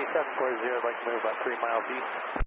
740, I'd like to move about 3 miles east.